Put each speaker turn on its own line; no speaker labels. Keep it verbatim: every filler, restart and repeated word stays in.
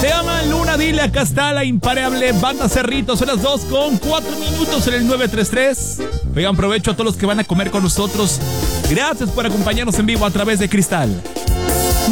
Se llama Luna, dile, acá está la impareable Banda Cerritos. Son las dos con cuatro minutos en el nueve tres tres. Oigan, provecho a todos los que van a comer con nosotros. Gracias por acompañarnos en vivo a través de Cristal.